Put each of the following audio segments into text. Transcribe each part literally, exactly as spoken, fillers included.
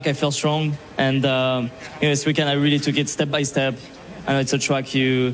I feel strong, and uh, you know, this weekend I really took it step by step. I know it's a track you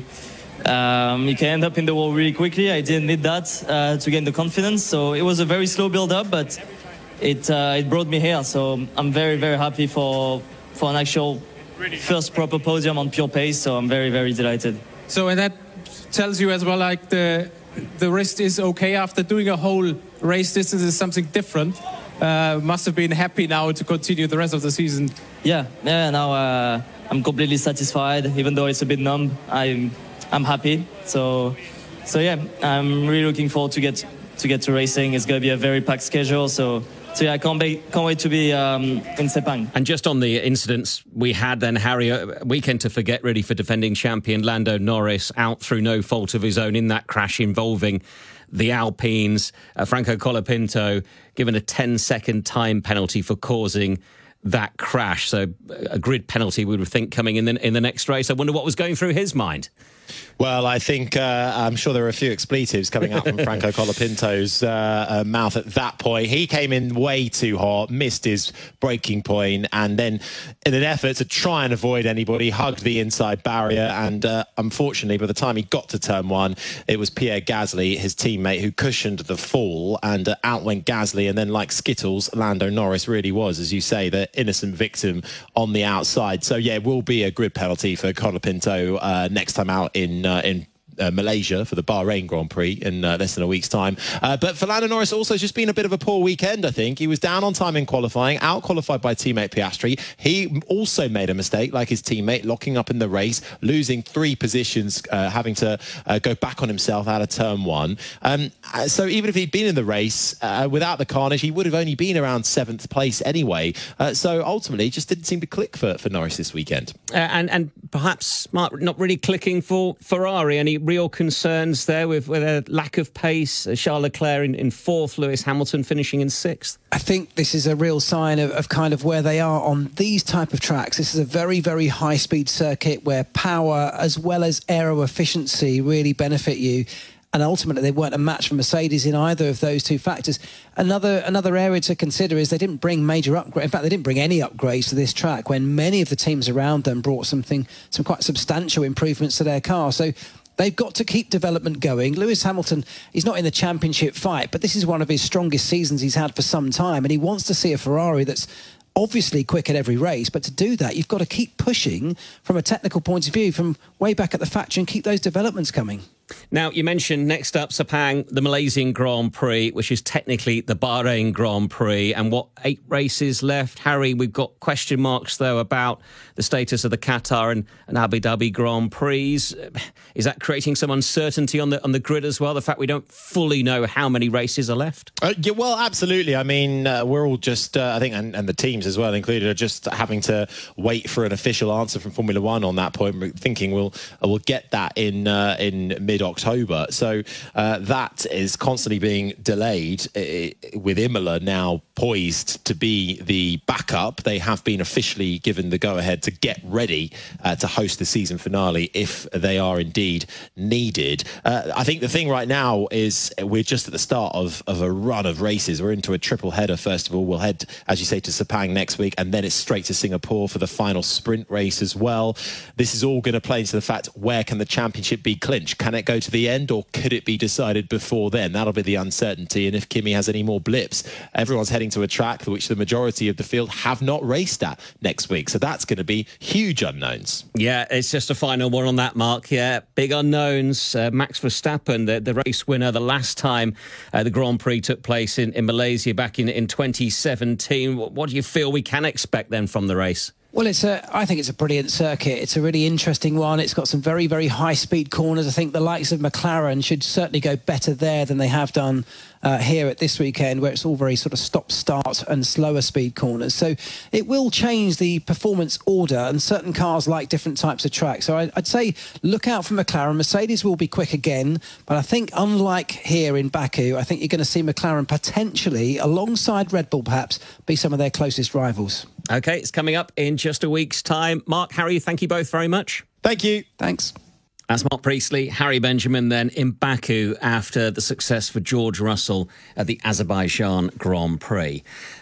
um, you can end up in the wall really quickly. I didn't need that uh, to gain the confidence, so it was a very slow build-up, but it uh, it brought me here. So I'm very very happy for for an actual first proper podium on pure pace. So I'm very very delighted. So and that tells you as well, like the the wrist is okay after doing a whole race. This is something different. Uh, must have been happy now to continue the rest of the season. Yeah, yeah. Now uh, I'm completely satisfied, even though it's a bit numb. I'm I'm happy. So so yeah, I'm really looking forward to get to get to racing. It's going to be a very packed schedule. So so yeah, I can't be, can't wait to be um, in Sepang. And just on the incidents we had then, Harry, a weekend to forget really for defending champion Lando Norris, out through no fault of his own in that crash involving the Alpines. uh, Franco Colapinto given a ten second time penalty for causing that crash. So a grid penalty, we would think, coming in the, in the next race. I wonder what was going through his mind. Well, I think uh, I'm sure there were a few expletives coming out from Franco Colapinto's uh, uh, mouth at that point. He came in way too hot, missed his braking point, and then in an effort to try and avoid anybody, hugged the inside barrier. And uh, unfortunately, by the time he got to turn one, it was Pierre Gasly, his teammate, who cushioned the fall, and uh, out went Gasly. And then, like Skittles, Lando Norris really was, as you say, the innocent victim on the outside. So yeah, it will be a grid penalty for Colapinto uh, next time out in uh, in Uh, Malaysia for the Bahrain Grand Prix in uh, less than a week's time. Uh, but for Lando Norris also has just been a bit of a poor weekend, I think. He was down on time in qualifying, out-qualified by teammate Piastri. He also made a mistake, like his teammate, locking up in the race, losing three positions, uh, having to uh, go back on himself out of turn one. Um, so even if he'd been in the race, uh, without the carnage, he would have only been around seventh place anyway. Uh, so ultimately, it just didn't seem to click for, for Norris this weekend. Uh, and, and perhaps, Mark, not really clicking for Ferrari. Any real concerns there with, with a lack of pace? Charles Leclerc in, in fourth, Lewis Hamilton finishing in sixth. I think this is a real sign of, of kind of where they are on these type of tracks. This is a very, very high-speed circuit where power as well as aero efficiency really benefit you. And ultimately, they weren't a match for Mercedes in either of those two factors. Another another area to consider is they didn't bring major upgrades. In fact, they didn't bring any upgrades to this track when many of the teams around them brought something, some quite substantial improvements to their car. So they've got to keep development going. Lewis Hamilton, he's not in the championship fight, but this is one of his strongest seasons he's had for some time. And he wants to see a Ferrari that's obviously quick at every race, but to do that, you've got to keep pushing from a technical point of view from way back at the factory and keep those developments coming. Now, you mentioned next up, Sepang, the Malaysian Grand Prix, which is technically the Bahrain Grand Prix. And what, eight races left? Harry, we've got question marks, though, about the status of the Qatar and, and Abu Dhabi Grand Prix. Is that creating some uncertainty on the on the grid as well? The fact we don't fully know how many races are left? Uh, yeah, well, absolutely. I mean, uh, we're all just, uh, I think, and, and the teams as well included, are just having to wait for an official answer from Formula One on that point. We're thinking we'll, uh, we'll get that in, uh, in mid October. So uh, that is constantly being delayed, uh, with Imola now poised to be the backup. They have been officially given the go-ahead to get ready uh, to host the season finale if they are indeed needed. Uh, I think the thing right now is we're just at the start of, of a run of races. We're into a triple header, first of all. We'll head, as you say, to Sepang next week, and then it's straight to Singapore for the final sprint race as well. This is all going to play into the fact, where can the championship be clinched? Can it go to the end, or could it be decided before then? That'll be the uncertainty. And if Kimi has any more blips, everyone's heading to a track for which the majority of the field have not raced at next week. So that's going to be huge unknowns. Yeah, it's just a final one on that, Mark. Yeah, big unknowns. Uh, Max Verstappen, the, the race winner, the last time uh, the Grand Prix took place in, in Malaysia back in, in twenty seventeen. What, what do you feel we can expect then from the race? Well, it's a, I think it's a brilliant circuit. It's a really interesting one. It's got some very, very high-speed corners. I think the likes of McLaren should certainly go better there than they have done uh, here at this weekend, where it's all very sort of stop-start and slower speed corners. So it will change the performance order, and certain cars like different types of tracks. So I, I'd say look out for McLaren. Mercedes will be quick again, but I think unlike here in Baku, I think you're going to see McLaren potentially, alongside Red Bull perhaps, be some of their closest rivals. OK, it's coming up in just a week's time. Mark, Harry, thank you both very much. Thank you. Thanks. That's Mark Priestley, Harry Benjamin then in Baku after the success for George Russell at the Azerbaijan Grand Prix.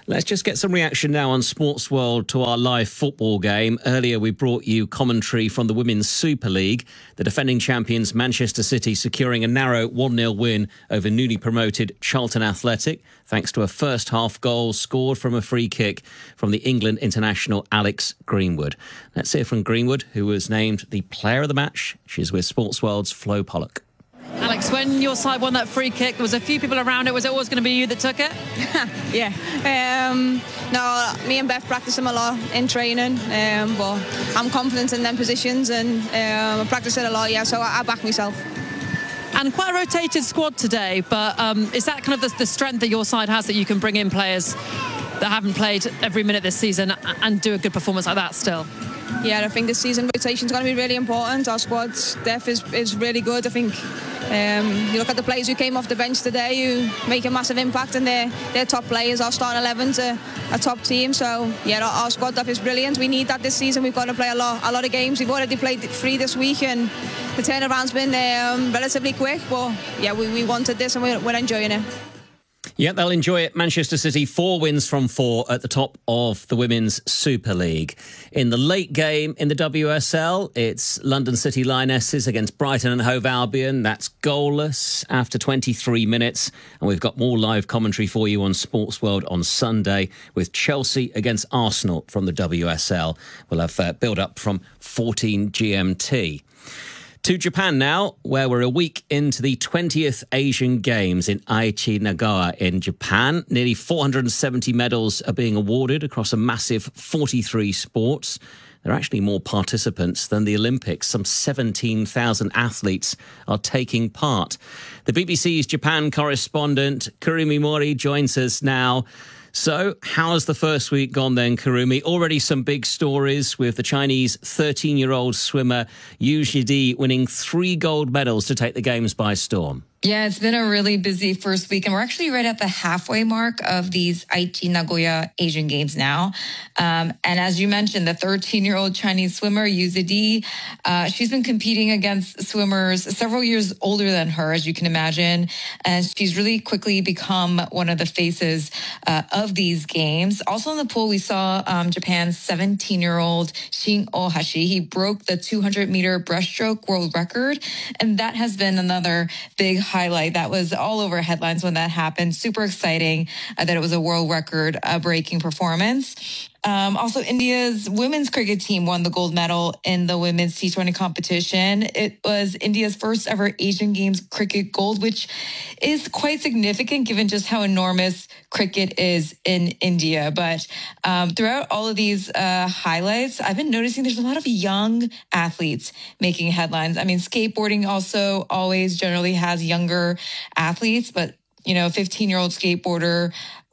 Let's just get some reaction now on Sports World to our live football game. Earlier, we brought you commentary from the Women's Super League. The defending champions Manchester City securing a narrow one nil win over newly promoted Charlton Athletic, thanks to a first-half goal scored from a free kick from the England international Alex Greenwood. Let's hear from Greenwood, who was named the player of the match. She's with Sports World's Flo Pollock. Alex, when your side won that free kick, there was a few people around it. Was it always going to be you that took it? yeah. Um, no, me and Beth practice them a lot in training, um, but I'm confident in them positions and um, I practice it a lot, yeah, so I, I back myself. And quite a rotated squad today, but um, is that kind of the, the strength that your side has, that you can bring in players that haven't played every minute this season and do a good performance like that still? Yeah, I think this season rotation is going to be really important. Our squad's depth is, is really good. I think um, you look at the players who came off the bench today who make a massive impact, and they're, they're top players. Our starting eleven's a, a top team. So, yeah, our, our squad depth is brilliant. We need that this season. We've got to play a lot, a lot of games. We've already played three this week, and the turnaround's been um, relatively quick. But, yeah, we, we wanted this, and we're, we're enjoying it. Yeah, they'll enjoy it. Manchester City, four wins from four at the top of the Women's Super League. In the late game in the W S L, it's London City Lionesses against Brighton and Hove Albion. That's goalless after twenty-three minutes. And we've got more live commentary for you on Sports World on Sunday with Chelsea against Arsenal from the W S L. We'll have uh, build-up from fourteen G M T. To Japan now, where we're a week into the twentieth Asian Games in Aichi, Nagawa in Japan. Nearly four hundred seventy medals are being awarded across a massive forty-three sports. There are actually more participants than the Olympics. Some seventeen thousand athletes are taking part. The B B C's Japan correspondent, Kurumi Mori, joins us now. So, how's the first week gone then, Kurumi? Already some big stories with the Chinese thirteen-year-old swimmer Yu Zhidi winning three gold medals to take the Games by storm. Yeah, it's been a really busy first week, and we're actually right at the halfway mark of these Aichi Nagoya Asian Games now. Um, and as you mentioned, the thirteen-year-old Chinese swimmer, Yu Zhidi, uh, she's been competing against swimmers several years older than her, as you can imagine. And she's really quickly become one of the faces uh, of these games. Also in the pool, we saw um, Japan's seventeen-year-old Shin Ohashi. He broke the two hundred meter breaststroke world record, and that has been another big highlight. That was all over headlines when that happened. Super exciting uh, that it was a world record uh, breaking performance. Um, also, India's women's cricket team won the gold medal in the women's T twenty competition. It was India's first ever Asian Games cricket gold, which is quite significant given just how enormous cricket is in India. But um, throughout all of these uh, highlights, I've been noticing there's a lot of young athletes making headlines. I mean, skateboarding also always generally has younger athletes, but you know, fifteen-year-old skateboarder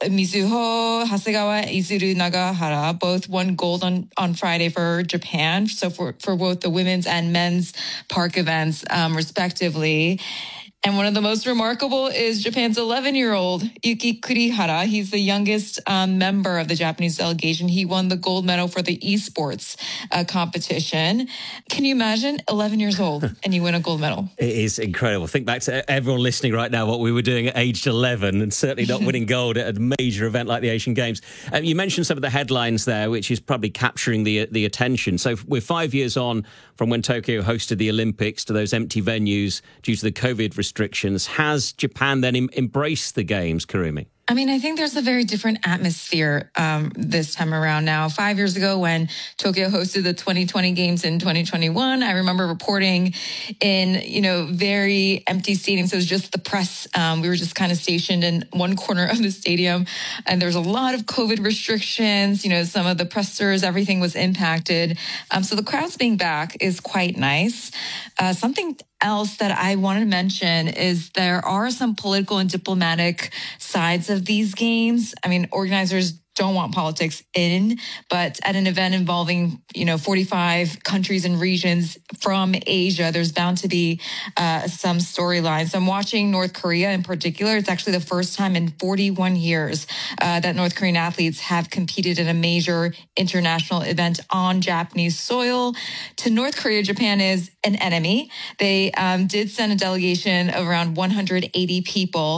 Mizuho Hasegawa, Izuru Nagahara both won gold on, on Friday for Japan. So for, for both the women's and men's park events, um, respectively. And one of the most remarkable is Japan's eleven-year-old Yuki Kurihara. He's the youngest um, member of the Japanese delegation. He won the gold medal for the esports uh, competition. Can you imagine eleven years old and you win a gold medal? It is incredible. Think back to everyone listening right now, what we were doing at age eleven, and certainly not winning gold at a major event like the Asian Games. Um, you mentioned some of the headlines there, which is probably capturing the the attention. So we're five years on from when Tokyo hosted the Olympics to those empty venues due to the COVID restrictions. Has Japan then em- embraced the Games, Kurumi? I mean, I think there's a very different atmosphere um, this time around now. Five years ago when Tokyo hosted the twenty twenty Games in twenty twenty-one, I remember reporting in, you know, very empty stadiums. It was just the press. Um, we were just kind of stationed in one corner of the stadium, and there was a lot of COVID restrictions. You know, some of the pressers, everything was impacted. Um, so the crowds being back is quite nice. Uh, something else that I want to mention is there are some political and diplomatic sides of these games. I mean, organizers don't want politics in, but at an event involving, you know, forty-five countries and regions from Asia, there's bound to be uh, some storylines. So I'm watching North Korea in particular. It's actually the first time in forty-one years uh, that North Korean athletes have competed in a major international event on Japanese soil. To North Korea, Japan is an enemy. They um, did send a delegation of around one hundred eighty people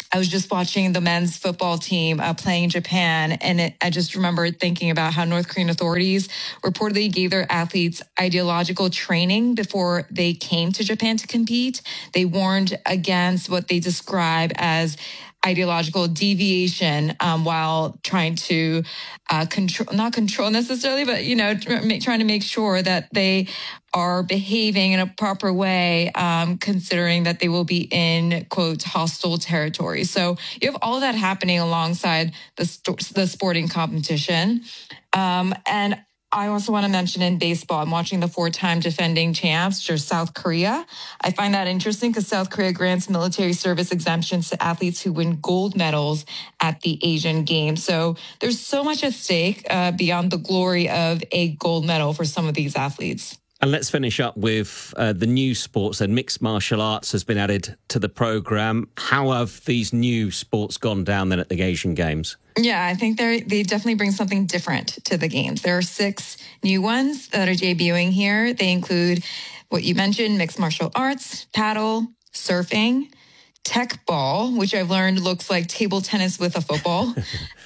I was just watching the men's football team uh, playing Japan, and it, I just remember thinking about how North Korean authorities reportedly gave their athletes ideological training before they came to Japan to compete. They warned against what they describe as ideological deviation um, while trying to uh, control, not control necessarily, but, you know, trying to make sure that they are behaving in a proper way, um, considering that they will be in, quote, hostile territory. So you have all of that happening alongside the, st- the sporting competition. Um, and I also want to mention in baseball, I'm watching the four-time defending champs, which are South Korea. I find that interesting because South Korea grants military service exemptions to athletes who win gold medals at the Asian Games. So there's so much at stake uh, beyond the glory of a gold medal for some of these athletes. And let's finish up with uh, the new sports. And mixed martial arts has been added to the programme. How have these new sports gone down then at the Asian Games? Yeah, I think they they definitely bring something different to the games. There are six new ones that are debuting here. They include what you mentioned, mixed martial arts, paddle, surfing, tech ball, which I've learned looks like table tennis with a football,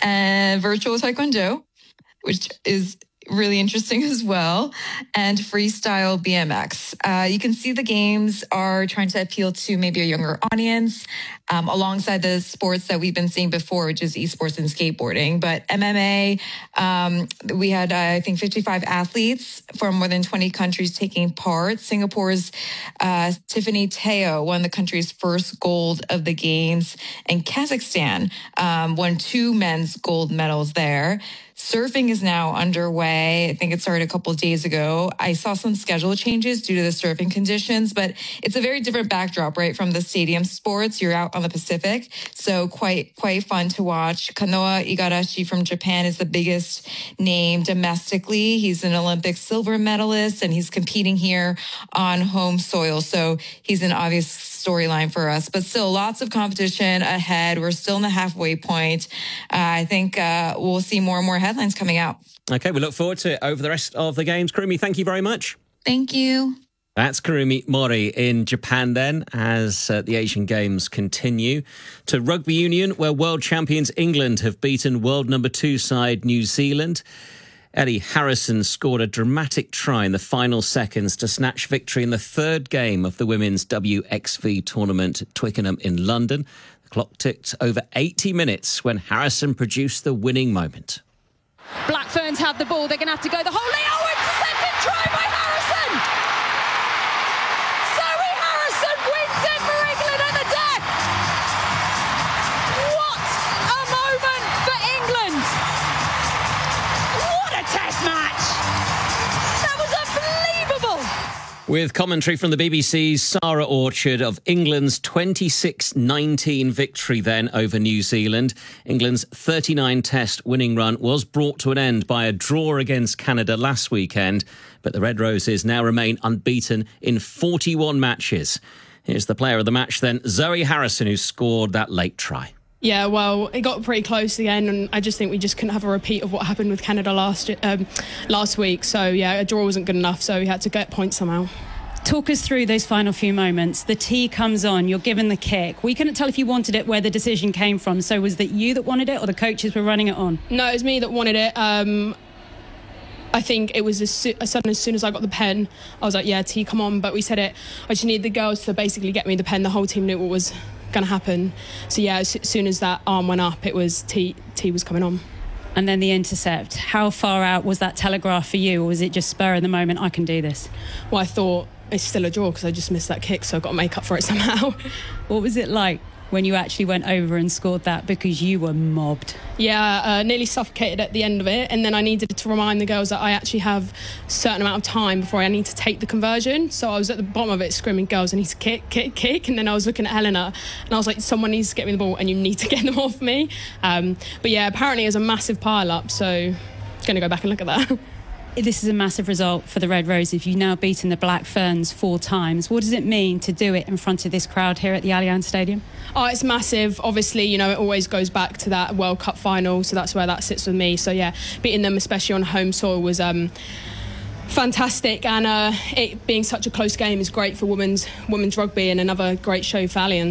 and virtual taekwondo, which is really interesting as well, and freestyle B M X. Uh, you can see the games are trying to appeal to maybe a younger audience, um, alongside the sports that we've been seeing before, which is esports and skateboarding. But M M A, um, we had, uh, I think, fifty-five athletes from more than twenty countries taking part. Singapore's uh, Tiffany Teo won the country's first gold of the games, and Kazakhstan um, won two men's gold medals there. Surfing is now underway. I think it started a couple of days ago. I saw some schedule changes due to the surfing conditions, but it's a very different backdrop, right, from the stadium sports. You're out on the Pacific, so quite quite fun to watch. Kanoa Igarashi from Japan is the biggest name domestically. He's an Olympic silver medalist, and he's competing here on home soil, so he's an obvious storyline for us. But still, lots of competition ahead. We're still in the halfway point. Uh, I think uh, we'll see more and more headlines coming out. OK, we look forward to it over the rest of the games. Kurumi, thank you very much. Thank you. That's Kurumi Mori in Japan then, as uh, the Asian Games continue. To rugby union, where world champions England have beaten world number two side New Zealand. Eddie Harrison scored a dramatic try in the final seconds to snatch victory in the third game of the women's W X V tournament at Twickenham in London. The clock ticked over eighty minutes when Harrison produced the winning moment. Black Ferns have the ball. They're going to have to go the whole way. Oh, it's the second try by Harrison! Zoe Harrison wins it for England at the death! What a moment for England! What a test match! That was unbelievable! With commentary from the B B C's Sarah Orchard of England's twenty-six nineteen victory then over New Zealand. England's thirty-nine test winning run was brought to an end by a draw against Canada last weekend, but the Red Roses now remain unbeaten in forty-one matches. Here's the player of the match then, Zoe Harrison, who scored that late try. Yeah, well, it got pretty close again, and I just think we just couldn't have a repeat of what happened with Canada last um, last week. So, yeah, a draw wasn't good enough, so we had to get points somehow. Talk us through those final few moments. The tee comes on, you're given the kick. We couldn't tell if you wanted it, where the decision came from. So was that you that wanted it, or the coaches were running it on? No, it was me that wanted it. Um, I think it was as, so- as sudden as soon as I got the pen, I was like, yeah, tee, come on. But we said it, I just need the girls to basically get me the pen. The whole team knew what was going to happen. So yeah, as soon as that arm went up, it was T T was coming on. And then the intercept. How far out was that telegraph for you, or was it just spur of the moment, I can do this? Well, I thought it's still a draw because I just missed that kick, so I've got to make up for it somehow. What was it like when you actually went over and scored that, because you were mobbed? Yeah, uh, nearly suffocated at the end of it, and then I needed to remind the girls that I actually have a certain amount of time before I need to take the conversion. So I was at the bottom of it screaming, girls, I need to kick, kick, kick, and then I was looking at Helena and I was like, someone needs to get me the ball and you need to get them off me. Um, but yeah, apparently it was a massive pile up, so going to go back and look at that. This is a massive result for the Red Roses. You've now beaten the Black Ferns four times. What does it mean to do it in front of this crowd here at the Allianz Stadium? Oh, it's massive. Obviously, you know, it always goes back to that World Cup final, so that's where that sits with me. So, yeah, beating them, especially on home soil, was um, fantastic. And uh, it being such a close game is great for women's women's rugby, and another great show for Allianz.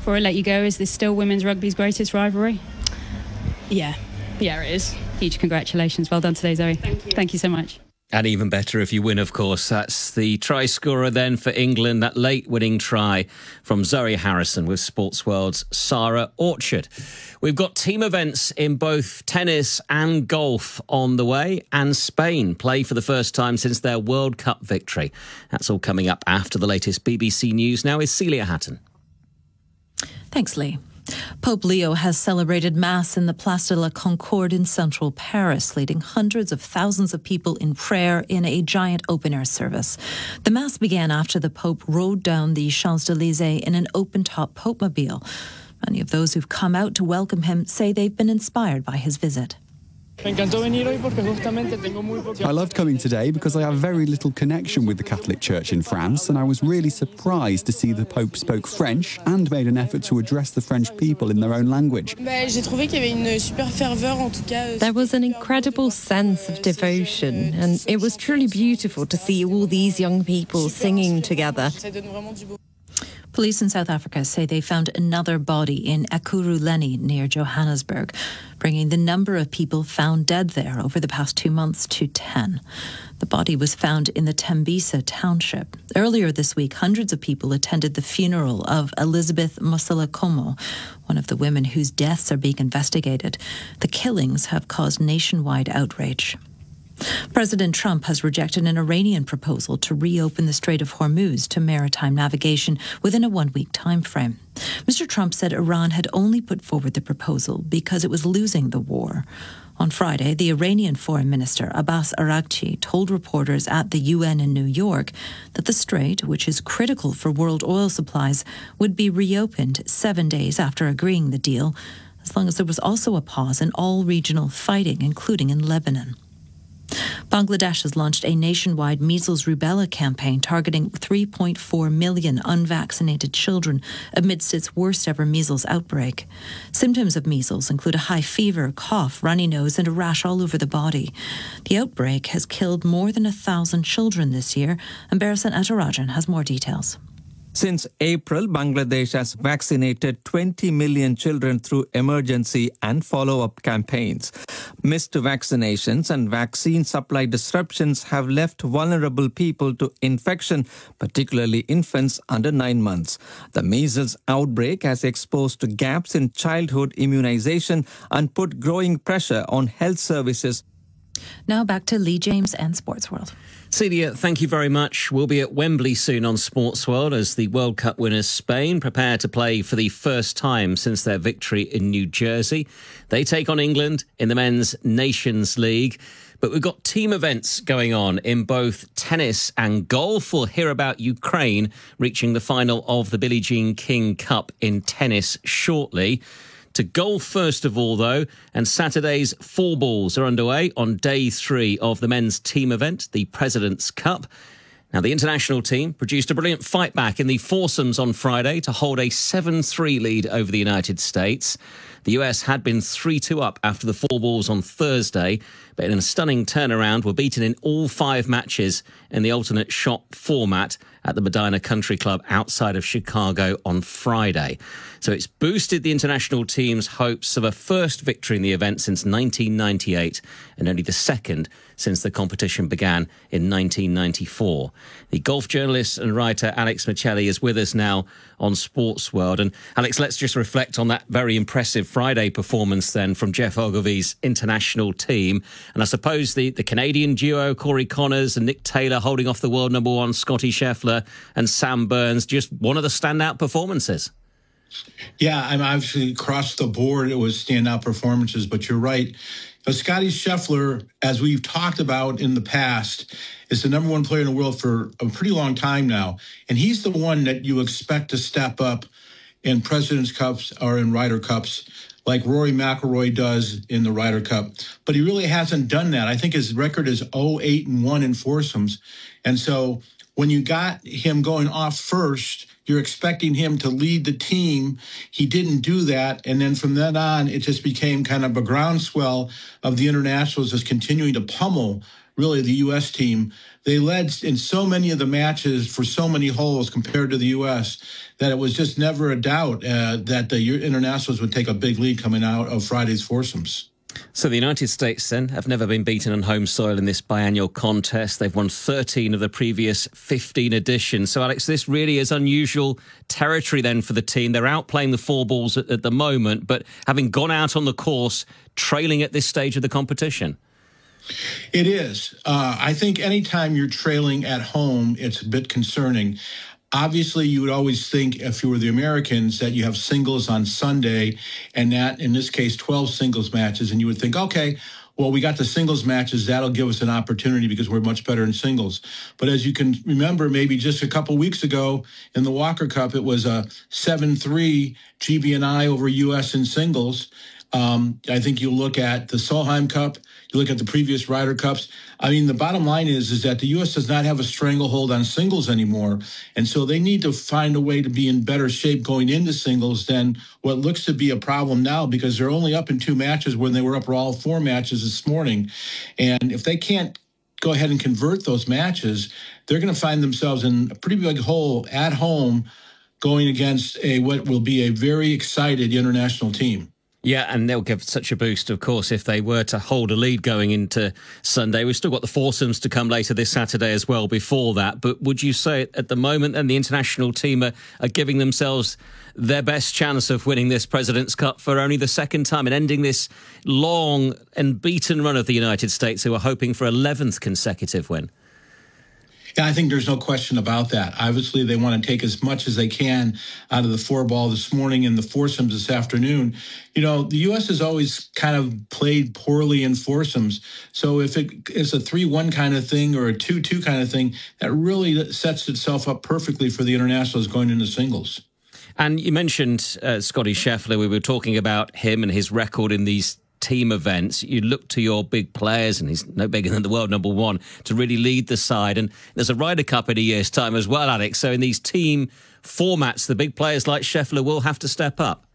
Before I let you go, is this still women's rugby's greatest rivalry? Yeah, yeah, it is. Huge congratulations. Well done today, Zoe. Thank you. Thank you so much. And even better if you win, of course. That's the try scorer then for England, that late winning try from Zoe Harrison with Sports World's Sarah Orchard. We've got team events in both tennis and golf on the way, and Spain play for the first time since their World Cup victory. That's all coming up after the latest B B C News. Now is Celia Hatton. Thanks, Lee. Pope Leo has celebrated Mass in the Place de la Concorde in central Paris, leading hundreds of thousands of people in prayer in a giant open-air service. The Mass began after the Pope rode down the Champs-Élysées in an open-top Pope-mobile. Many of those who've come out to welcome him say they've been inspired by his visit. I loved coming today because I have very little connection with the Catholic Church in France, and I was really surprised to see the Pope spoke French and made an effort to address the French people in their own language. There was an incredible sense of devotion, and it was truly beautiful to see all these young people singing together. Police in South Africa say they found another body in Ekurhuleni near Johannesburg, bringing the number of people found dead there over the past two months to ten. The body was found in the Tembisa township. Earlier this week, hundreds of people attended the funeral of Elizabeth Moselakomo, one of the women whose deaths are being investigated. The killings have caused nationwide outrage. President Trump has rejected an Iranian proposal to reopen the Strait of Hormuz to maritime navigation within a one-week time frame. Mister Trump said Iran had only put forward the proposal because it was losing the war. On Friday, the Iranian Foreign Minister Abbas Araghchi told reporters at the U N in New York that the strait, which is critical for world oil supplies, would be reopened seven days after agreeing the deal, as long as there was also a pause in all regional fighting, including in Lebanon. Bangladesh has launched a nationwide measles rubella campaign targeting three point four million unvaccinated children amidst its worst ever measles outbreak. Symptoms of measles include a high fever, cough, runny nose, and a rash all over the body. The outbreak has killed more than a thousand children this year, and Barasan Atarajan has more details. Since April, Bangladesh has vaccinated twenty million children through emergency and follow-up campaigns. Missed vaccinations and vaccine supply disruptions have left vulnerable people to infection, particularly infants under nine months. The measles outbreak has exposed gaps in childhood immunization and put growing pressure on health services. Now back to Lee James and Sports World. Celia, thank you very much. We'll be at Wembley soon on Sports World as the World Cup winners Spain prepare to play for the first time since their victory in New Jersey. They take on England in the Men's Nations League. But we've got team events going on in both tennis and golf. We'll hear about Ukraine reaching the final of the Billie Jean King Cup in tennis shortly. To golf first of all, though, and Saturday's four balls are underway on day three of the men's team event, the President's Cup. Now, the international team produced a brilliant fight back in the foursomes on Friday to hold a seven three lead over the United States. The U S had been three two up after the four balls on Thursday, but in a stunning turnaround were beaten in all five matches in the alternate shot format at the Medina Country Club outside of Chicago on Friday. So it's boosted the international team's hopes of a first victory in the event since nineteen ninety-eight and only the second since the competition began in nineteen ninety-four. The golf journalist and writer Alex Michelli is with us now on Sports World. And Alex, let's just reflect on that very impressive Friday performance then from Geoff Ogilvy's international team. And I suppose the, the Canadian duo, Corey Connors and Nick Taylor, holding off the world number one, Scottie Scheffler and Sam Burns, just one of the standout performances. Yeah, I'm obviously across the board, it was standout performances, but you're right. Now, Scottie Scheffler, as we've talked about in the past, is the number one player in the world for a pretty long time now. And he's the one that you expect to step up in President's Cups or in Ryder Cups, like Rory McIlroy does in the Ryder Cup. But he really hasn't done that. I think his record is oh eight and one in foursomes. And so when you got him going off first, you're expecting him to lead the team. He didn't do that. And then from then on, it just became kind of a groundswell of the internationals just continuing to pummel really the U S team. They led in so many of the matches for so many holes compared to the U S that it was just never a doubt uh, that the internationals would take a big lead coming out of Friday's foursomes. So the United States, then, have never been beaten on home soil in this biannual contest. They've won thirteen of the previous fifteen editions. So, Alex, this really is unusual territory, then, for the team. They're outplaying the four balls at, at the moment, but having gone out on the course, trailing at this stage of the competition. It is. Uh, I think anytime you're trailing at home, it's a bit concerning. Obviously, you would always think, if you were the Americans, that you have singles on Sunday, and that, in this case, twelve singles matches, and you would think, okay, well, we got the singles matches, that'll give us an opportunity because we're much better in singles. But as you can remember, maybe just a couple weeks ago in the Walker Cup, it was a seven three G B and I over U S in singles. Um, I think you look at the Solheim Cup, you look at the previous Ryder Cups. I mean, the bottom line is, is that the U S does not have a stranglehold on singles anymore. And so they need to find a way to be in better shape going into singles than what looks to be a problem now, because they're only up in two matches when they were up for all four matches this morning. And if they can't go ahead and convert those matches, they're going to find themselves in a pretty big hole at home going against a what will be a very excited international team. Yeah, and they'll give such a boost, of course, if they were to hold a lead going into Sunday. We've still got the foursomes to come later this Saturday as well before that. But would you say at the moment then the international team are, are giving themselves their best chance of winning this President's Cup for only the second time and ending this long and beaten run of the United States, who are hoping for eleventh consecutive win? Yeah, I think there's no question about that. Obviously, they want to take as much as they can out of the four ball this morning and the foursomes this afternoon. You know, the U S has always kind of played poorly in foursomes. So if it is a three one kind of thing or a two two kind of thing, that really sets itself up perfectly for the internationals going into singles. And you mentioned uh, Scottie Scheffler. We were talking about him and his record in these team events. You look to your big players, and he's no bigger than the world number one, to really lead the side. And there's a Ryder Cup in a year's time as well, Alex. So in these team formats, the big players like Scheffler will have to step up.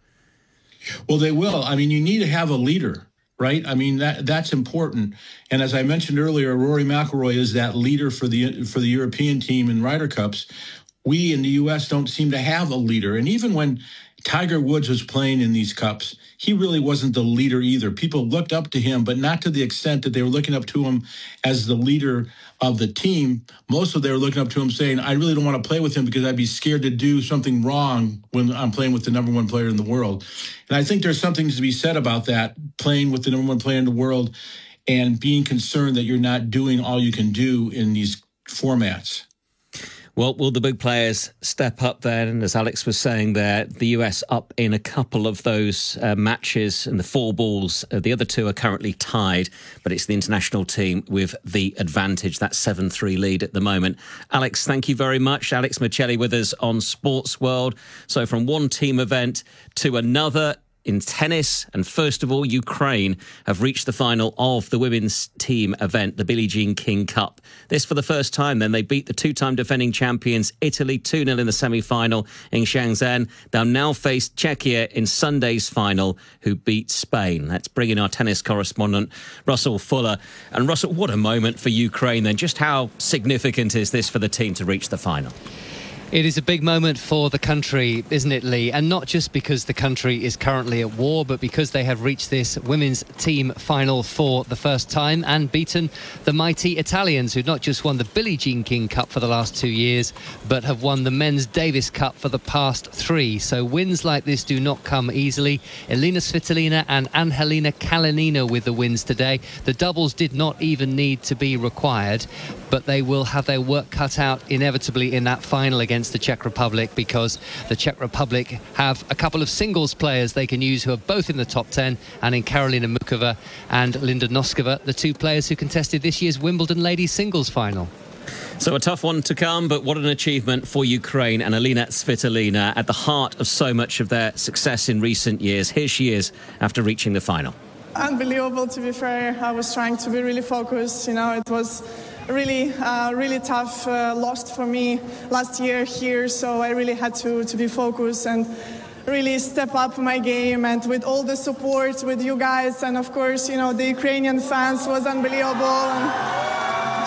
Well, they will. I mean, you need to have a leader, right? I mean, that that's important. And as I mentioned earlier, Rory McIlroy is that leader for the for the European team in Ryder Cups. We in the U S don't seem to have a leader. And even when Tiger Woods was playing in these cups, he really wasn't the leader either. People looked up to him, but not to the extent that they were looking up to him as the leader of the team. Most of them were looking up to him saying, I really don't want to play with him because I'd be scared to do something wrong when I'm playing with the number one player in the world. And I think there's something to be said about that, playing with the number one player in the world and being concerned that you're not doing all you can do in these formats. Well, will the big players step up there? And as Alex was saying there, the U S up in a couple of those uh, matches and the four balls. Uh, the other two are currently tied, but it's the international team with the advantage, that seven three lead at the moment. Alex, thank you very much. Alex Michelli with us on Sports World. So from one team event to another in tennis, and first of all, Ukraine have reached the final of the women's team event, the Billie Jean King Cup. This for the first time, then, they beat the two-time defending champions Italy two nil in the semi-final in Shenzhen. They'll now face Czechia in Sunday's final, who beat Spain. Let's bring in our tennis correspondent, Russell Fuller. And Russell, what a moment for Ukraine, then. Just how significant is this for the team to reach the final? It is a big moment for the country, isn't it, Lee? And not just because the country is currently at war, but because they have reached this women's team final for the first time and beaten the mighty Italians, who not just won the Billie Jean King Cup for the last two years, but have won the Men's Davis Cup for the past three. So wins like this do not come easily. Elina Svitolina and Angelina Kalinina with the wins today. The doubles did not even need to be required, but they will have their work cut out inevitably in that final against the Czech Republic, because the Czech Republic have a couple of singles players they can use who are both in the top ten, and in Karolina Mukova and Linda Noskova, the two players who contested this year's Wimbledon ladies singles final. So a tough one to come, but what an achievement for Ukraine and Elina Svitolina at the heart of so much of their success in recent years. Here she is after reaching the final. Unbelievable, to be fair. I was trying to be really focused. You know, it was really, uh, really tough uh, loss for me last year here, so I really had to, to be focused and really step up my game, and with all the support with you guys and of course, you know, the Ukrainian fans was unbelievable. And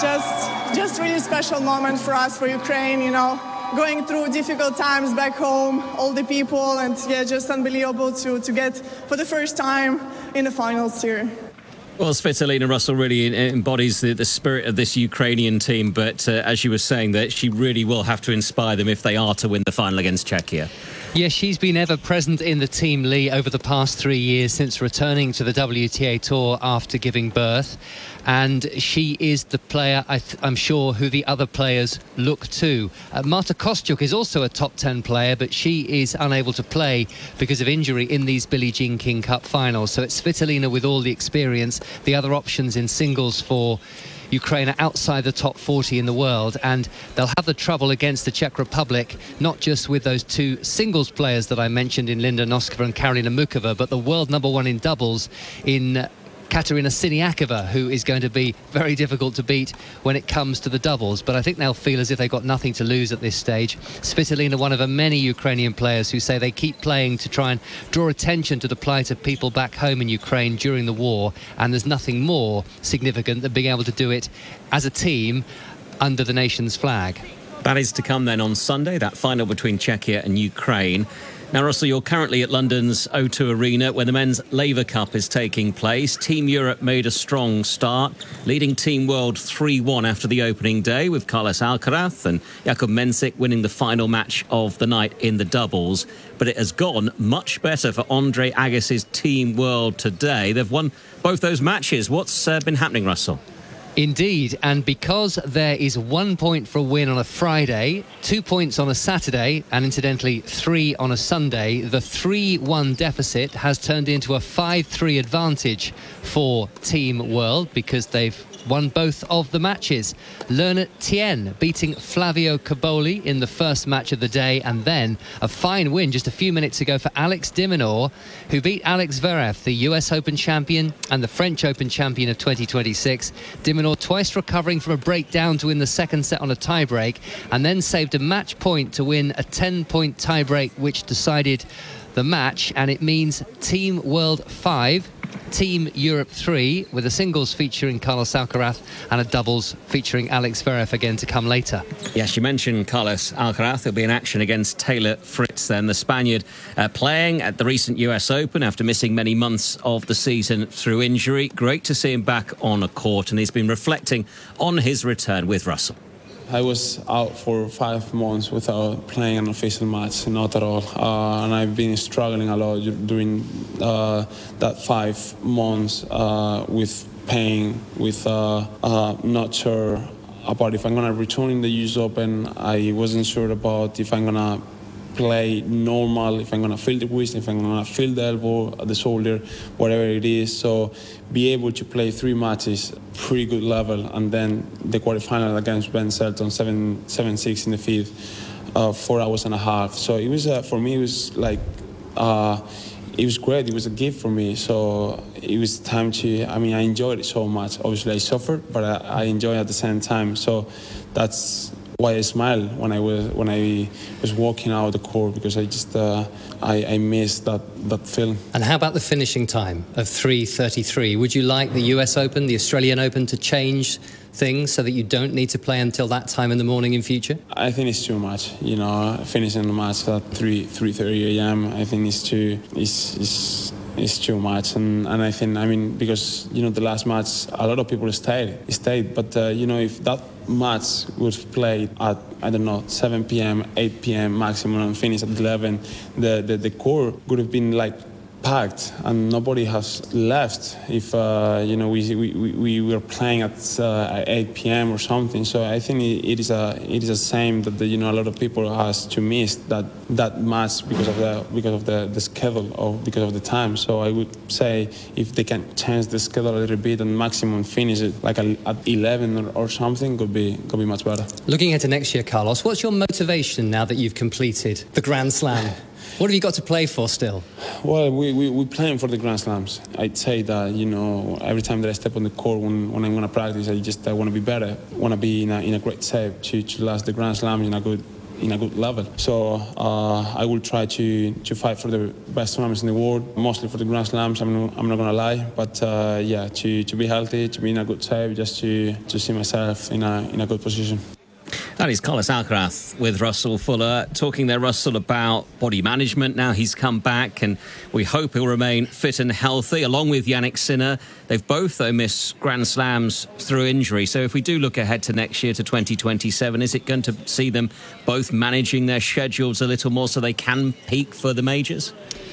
just just really special moment for us, for Ukraine, you know, going through difficult times back home, all the people, and yeah, just unbelievable to, to get for the first time in the finals here. Well, Svitolina Russell really embodies the, the spirit of this Ukrainian team, but uh, as you were saying, that she really will have to inspire them if they are to win the final against Czechia. Yes, she's been ever present in the team, Lee, over the past three years since returning to the W T A Tour after giving birth. And she is the player, I th I'm sure, who the other players look to. Uh, Marta Kostyuk is also a top ten player, but she is unable to play because of injury in these Billie Jean King Cup finals. So it's Svitolina with all the experience, the other options in singles for Ukraine are outside the top forty in the world, and they'll have the trouble against the Czech Republic, not just with those two singles players that I mentioned in Linda Noskova and Karolina Mukova, but the world number one in doubles in Katerina Siniakova, who is going to be very difficult to beat when it comes to the doubles. But I think they'll feel as if they've got nothing to lose at this stage. Svitolina, one of the many Ukrainian players who say they keep playing to try and draw attention to the plight of people back home in Ukraine during the war, and there's nothing more significant than being able to do it as a team under the nation's flag. That is to come then on Sunday, that final between Czechia and Ukraine. Now, Russell, you're currently at London's O two Arena where the men's Laver Cup is taking place. Team Europe made a strong start, leading Team World three one after the opening day, with Carlos Alcaraz and Jakub Mensik winning the final match of the night in the doubles. But it has gone much better for Andre Agassi's Team World today. They've won both those matches. What's uh, been happening, Russell? Indeed, and because there is one point for a win on a Friday, two points on a Saturday, and incidentally three on a Sunday, the three one deficit has turned into a five three advantage for Team World because they've won both of the matches. Lerner Tien beating Flavio Caboli in the first match of the day, and then a fine win just a few minutes ago for Alex de Minaur, who beat Alex Zverev, the U S Open champion and the French Open champion of twenty twenty-six. De Minaur twice recovering from a breakdown to win the second set on a tiebreak, and then saved a match point to win a ten point tiebreak which decided the match, and it means Team World five, Team Europe three, with a singles featuring Carlos Alcaraz and a doubles featuring Alex Zverev again to come later. Yes, you mentioned Carlos Alcaraz. He'll be in action against Taylor Fritz then, the Spaniard uh, playing at the recent U S Open after missing many months of the season through injury. Great to see him back on a court, and he's been reflecting on his return with Russell. I was out for five months without playing an official match, not at all. Uh, and I've been struggling a lot during uh, that five months uh, with pain, with uh, uh, not sure about if I'm going to return in the U S Open. I wasn't sure about if I'm going to play normal, if I'm going to feel the wrist, if I'm going to feel the elbow, the shoulder, whatever it is. So be able to play three matches, pretty good level, and then the quarterfinal against Ben Shelton, seven seven six in the fifth, uh, four hours and a half. So it was uh, for me, it was like uh, it was great. It was a gift for me. So it was time to. I mean, I enjoyed it so much. Obviously, I suffered, but I, I enjoyed it at the same time. So that's why I smiled when I was when I was walking out of the court, because I just uh, I, I missed that that feeling. And how about the finishing time of three thirty-three? Would you like the U S Open, the Australian Open, to change things so that you don't need to play until that time in the morning in future? I think it's too much. You know, finishing the match at three three thirty a m I think it's too it's. it's It's too much, and, and I think, I mean, because, you know, the last match, a lot of people stayed, stayed. But, uh, you know, if that match was played at, I don't know, seven p m, eight p m maximum, and finished at eleven, the, the, the court would have been, like, packed, and nobody has left if, uh, you know, we, we, we were playing at uh, eight p m or something. So I think it, it is a it is a shame that, the, you know, a lot of people has to miss that that match because of the because of the, the schedule or because of the time. So I would say if they can change the schedule a little bit and maximum finish it like a, at eleven or, or something, could be could be much better. Looking into next year, Carlos, what's your motivation now that you've completed the Grand Slam? What have you got to play for still? Well, we, we, we're playing for the Grand Slams. I'd say that, you know, every time that I step on the court, when, when I'm going to practice, I just I want to be better. I want to be in a, in a great shape to, to last the Grand Slams in a good in a good level. So uh, I will try to, to fight for the best tournaments in the world, mostly for the Grand Slams, I'm not, I'm not going to lie. But uh, yeah, to, to be healthy, to be in a good shape, just to, to see myself in a, in a good position. That is Carlos Alcaraz with Russell Fuller, talking there, Russell, about body management. Now he's come back, and we hope he'll remain fit and healthy, along with Jannik Sinner. They've both, though, missed Grand Slams through injury. So if we do look ahead to next year, to twenty twenty-seven, is it going to see them both managing their schedules a little more so they can peak for the majors?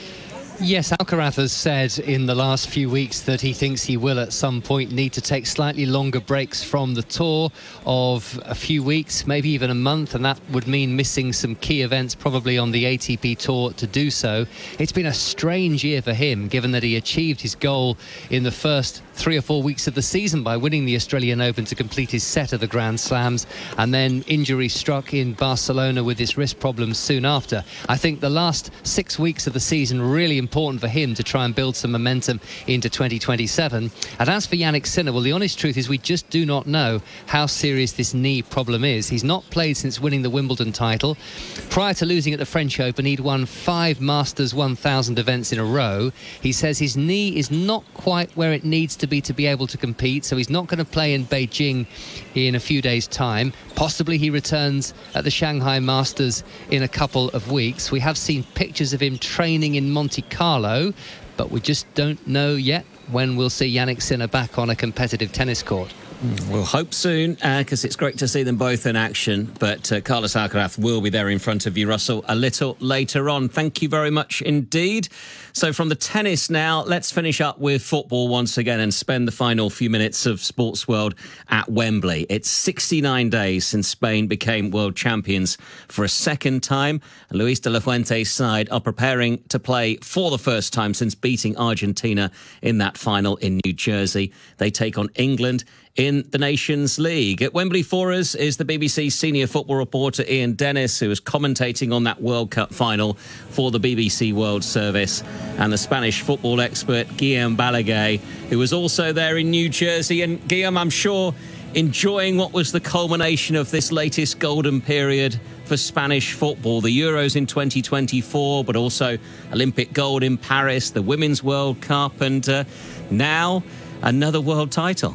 Yes, Alcaraz has said in the last few weeks that he thinks he will at some point need to take slightly longer breaks from the tour of a few weeks, maybe even a month, and that would mean missing some key events, probably on the A T P Tour to do so. It's been a strange year for him, given that he achieved his goal in the first three or four weeks of the season by winning the Australian Open to complete his set of the Grand Slams, and then injury struck in Barcelona with his wrist problems soon after. I think the last six weeks of the season really important for him to try and build some momentum into twenty twenty-seven. And as for Jannik Sinner, well, the honest truth is we just do not know how serious this knee problem is. He's not played since winning the Wimbledon title. Prior to losing at the French Open, he'd won five Masters one thousand events in a row. He says his knee is not quite where it needs to be to be able to compete, so he's not going to play in Beijing in a few days' time. Possibly he returns at the Shanghai Masters in a couple of weeks. We have seen pictures of him training in Monte Carlo, but we just don't know yet when we'll see Jannik Sinner back on a competitive tennis court. We'll hope soon, because uh, it's great to see them both in action. But uh, Carlos Alcaraz will be there in front of you, Russell, a little later on. Thank you very much indeed. So from the tennis now, let's finish up with football once again and spend the final few minutes of Sports World at Wembley. It's sixty-nine days since Spain became world champions for a second time. Luis de la Fuente's side are preparing to play for the first time since beating Argentina in that final in New Jersey. They take on England in the Nations League. At Wembley for us is the B B C senior football reporter Ian Dennis, who was commentating on that World Cup final for the B B C World Service, and the Spanish football expert Guillem Balaguer, who was also there in New Jersey. And Guillem, I'm sure enjoying what was the culmination of this latest golden period for Spanish football, the Euros in twenty twenty-four, but also Olympic gold in Paris, the Women's World Cup, and uh, now another world title.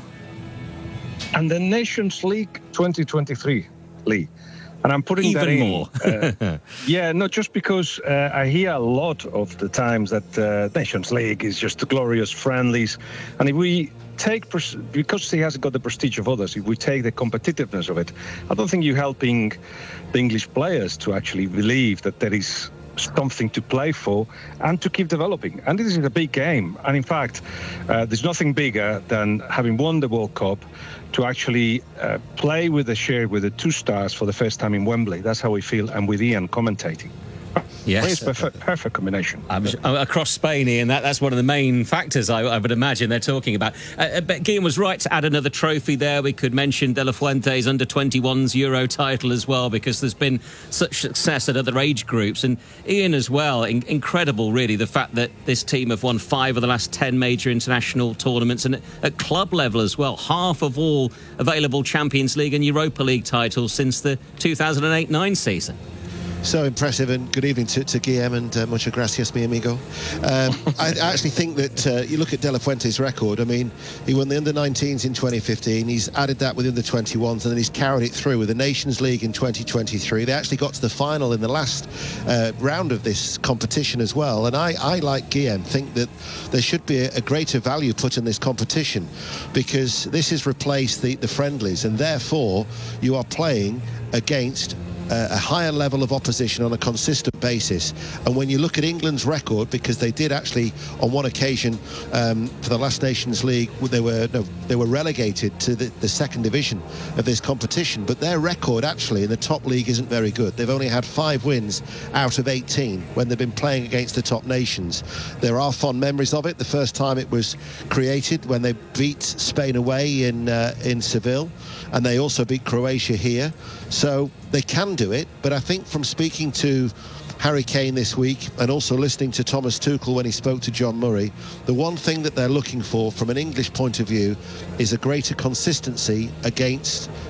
And the Nations League twenty twenty-three, Lee. And I'm putting Even that in. more. uh, yeah, not just because uh, I hear a lot of the times that uh, Nations League is just the glorious friendlies. And if we take, because he hasn't got the prestige of others, if we take the competitiveness of it, I don't think you're helping the English players to actually believe that there is something to play for and to keep developing. And this is a big game. And in fact, uh, there's nothing bigger than having won the World Cup to actually uh, play with the share with the two stars for the first time in Wembley. That's how we feel, and with Ian commentating. Yes. It's perfect, perfect combination. Um, across Spain, Ian, that, that's one of the main factors I, I would imagine they're talking about. Uh, but Guillem was right to add another trophy there. We could mention De La Fuente's under twenty-ones Euro title as well, because there's been such success at other age groups. And Ian as well, in, incredible really, the fact that this team have won five of the last ten major international tournaments, and at, at club level as well, half of all available Champions League and Europa League titles since the two thousand eight nine season. So impressive, and good evening to, to Guillem, and uh, muchas gracias, mi amigo. Um, I, I actually think that uh, you look at De La Fuente's record. I mean, he won the under nineteens in twenty fifteen. He's added that within the twenty-ones, and then he's carried it through with the Nations League in twenty twenty-three. They actually got to the final in the last uh, round of this competition as well. And I, I like Guillem, think that there should be a, a greater value put in this competition, because this has replaced the, the friendlies, and therefore you are playing against Uh, a higher level of opposition on a consistent basis. And when you look at England's record, because they did actually on one occasion um, for the last Nations League, they were no, they were relegated to the, the second division of this competition, but their record actually in the top league isn't very good. They've only had five wins out of eighteen when they've been playing against the top nations. There are fond memories of it. The first time it was created when they beat Spain away in uh, in Seville, and they also beat Croatia here. So they can do it, but I think from speaking to Harry Kane this week and also listening to Thomas Tuchel when he spoke to John Murray, the one thing that they're looking for from an English point of view is a greater consistency against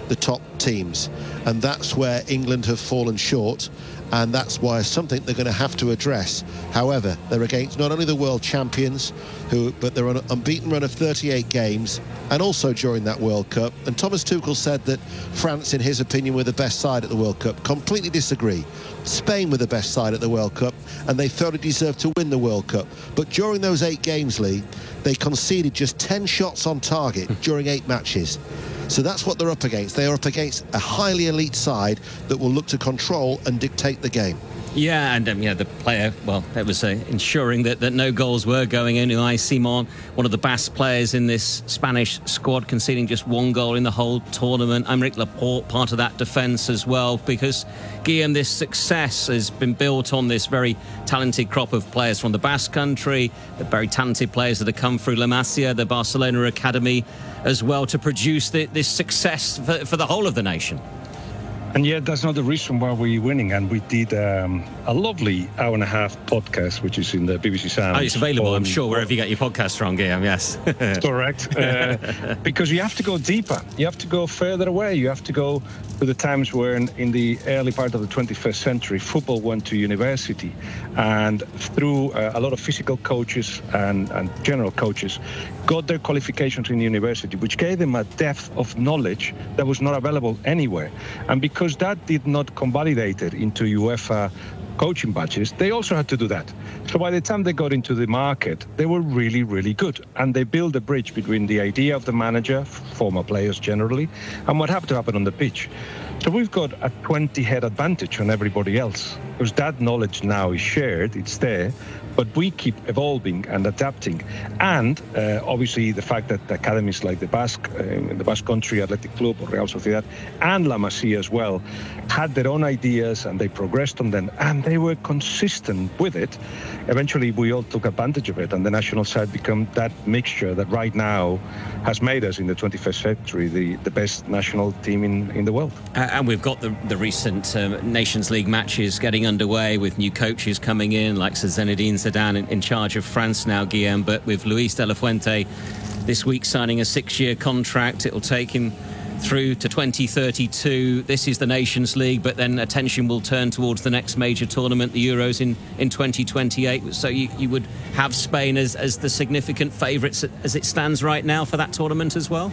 the top teams. And that's where England have fallen short. And that's why something they're going to have to address. However, they're against not only the world champions, who, but they're on an unbeaten run of thirty-eight games, and also during that World Cup. And Thomas Tuchel said that France, in his opinion, were the best side at the World Cup. Completely disagree. Spain were the best side at the World Cup, and they felt it deserved to win the World Cup. But during those eight games, Lee, they conceded just ten shots on target during eight matches. So that's what they're up against. They are up against a highly elite side that will look to control and dictate the game. Yeah, and um, yeah, the player, well, it was uh, ensuring that, that no goals were going in. Unai Simon, one of the best players in this Spanish squad, conceding just one goal in the whole tournament. Aymeric Laporte, part of that defence as well, because, Guillaume, this success has been built on this very talented crop of players from the Basque Country, the very talented players that have come through La Masia, the Barcelona Academy, as well, to produce the, this success for, for the whole of the nation. And yet that's not the reason why we're winning. And we did um, a lovely hour and a half podcast, which is in the B B C Sound. Oh, it's available, on, I'm sure, wherever you get your podcast from, Guillaume, yes. Correct. Uh, because you have to go deeper. You have to go further away. You have to go to the times where in, in the early part of the twenty-first century, football went to university. And through uh, a lot of physical coaches and, and general coaches, got their qualifications in university, which gave them a depth of knowledge that was not available anywhere. And because that did not convalidate it into UEFA coaching badges, they also had to do that. So by the time they got into the market, they were really, really good. And they built a bridge between the idea of the manager, former players generally, and what had to happen on the pitch. So we've got a twenty-head advantage on everybody else, because that knowledge now is shared, it's there, but we keep evolving and adapting. And uh, obviously the fact that academies like the Basque, uh, the Basque Country Athletic Club or Real Sociedad and La Masia as well had their own ideas and they progressed on them and they were consistent with it. Eventually we all took advantage of it and the national side became that mixture that right now has made us in the twenty-first century the, the best national team in, in the world. Uh, and we've got the, the recent um, Nations League matches getting underway with new coaches coming in, like Sir Zinedine Zidane in, in charge of France now, Guillaume, but with Luis de la Fuente this week signing a six-year contract. It'll take him through to twenty thirty-two. This is the Nations League, but then attention will turn towards the next major tournament, the Euros, in, in twenty twenty-eight. So you, you would have Spain as, as the significant favourites as it stands right now for that tournament as well?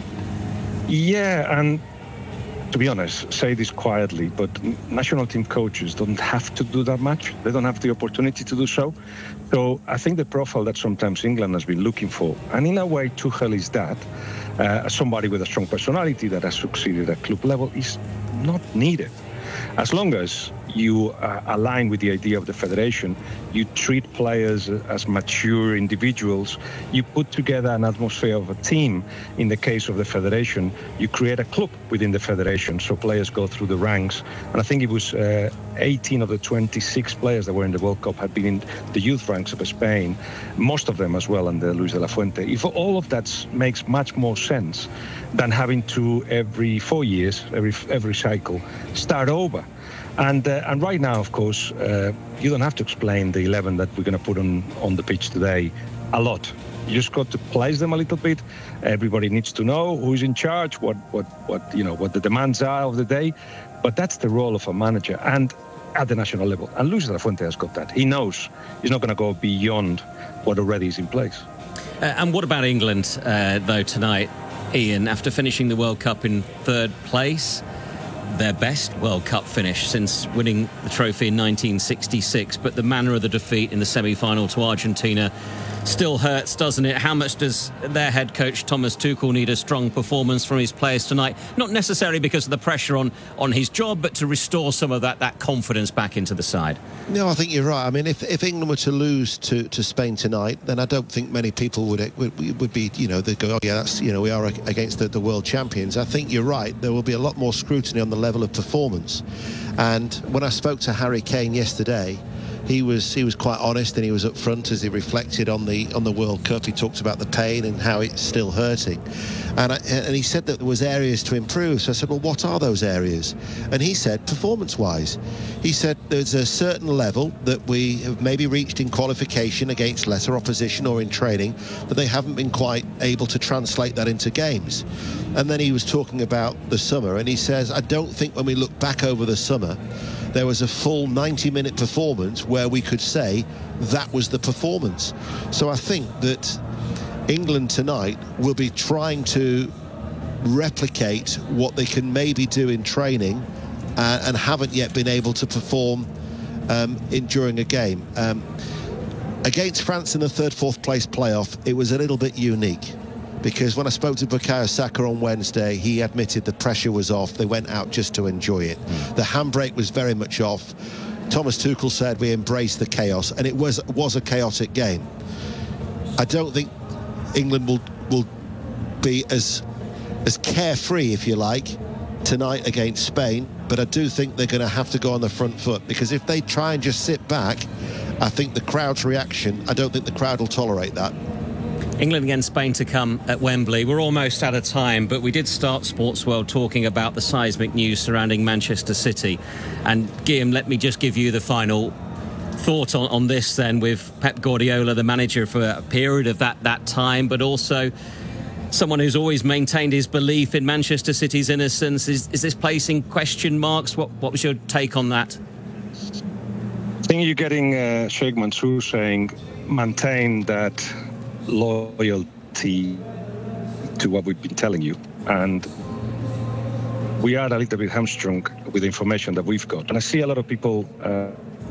Yeah, and to be honest, say this quietly, but national team coaches don't have to do that much. They don't have the opportunity to do so. So I think the profile that sometimes England has been looking for, and in a way Tuchel is that, uh, somebody with a strong personality that has succeeded at club level, is not needed. As long as you uh, align with the idea of the federation, you treat players as mature individuals, you put together an atmosphere of a team. In the case of the federation, you create a club within the federation, so players go through the ranks. And I think it was uh, eighteen of the twenty-six players that were in the World Cup had been in the youth ranks of Spain, most of them as well under Luis de la Fuente. If all of that makes much more sense than having to, every four years, every every cycle, start over. And uh, and right now, of course, uh, you don't have to explain the eleven that we're going to put on, on the pitch today a lot. You just got to place them a little bit. Everybody needs to know who's in charge, what what what you know, what the demands are of the day. But that's the role of a manager, and at the national level. And Luis de la Fuente has got that. He knows he's not going to go beyond what already is in place. Uh, and what about England, uh, though, tonight, Ian? After finishing the World Cup in third place, their best World Cup finish since winning the trophy in nineteen sixty-six, but the manner of the defeat in the semi-final to Argentina still hurts, doesn't it? How much does their head coach Thomas Tuchel need a strong performance from his players tonight? Not necessarily because of the pressure on, on his job, but to restore some of that, that confidence back into the side. No, I think you're right. I mean, if, if England were to lose to, to Spain tonight, then I don't think many people would would, would be, you know, they'd go, oh yeah, that's, you know, we are against the, the world champions. I think you're right. There will be a lot more scrutiny on the level of performance. And when I spoke to Harry Kane yesterday, he was he was quite honest, and he was up front as he reflected on the on the World Cup. He talked about the pain and how it's still hurting, and I, and he said that there was areas to improve. So I said, well, what are those areas? And he said, performance-wise, he said there's a certain level that we have maybe reached in qualification against lesser opposition or in training, but they haven't been quite able to translate that into games. And then he was talking about the summer, and he says, I don't think when we look back over the summer, there was a full ninety minute performance where we could say that was the performance. So I think that England tonight will be trying to replicate what they can maybe do in training uh, and haven't yet been able to perform um, in during a game. Um, against France in the third, fourth place playoff, it was a little bit unique, because when I spoke to Bukayo Saka on Wednesday, he admitted the pressure was off. They went out just to enjoy it. Mm. The handbrake was very much off. Thomas Tuchel said we embraced the chaos, and it was was a chaotic game. I don't think England will will be as as carefree, if you like, tonight against Spain, but I do think they're going to have to go on the front foot, because if they try and just sit back, I think the crowd's reaction, I don't think the crowd will tolerate that. England against Spain to come at Wembley. We're almost out of time, but we did start Sports World talking about the seismic news surrounding Manchester City. And Guillaume, let me just give you the final thought on, on this then, with Pep Guardiola, the manager for a period of that, that time, but also someone who's always maintained his belief in Manchester City's innocence. Is, is this placing question marks? What, what was your take on that? I think you're getting uh, Sheikh Mansour saying maintain that loyalty to what we've been telling you, and we are a little bit hamstrung with the information that we've got. And I see a lot of people uh,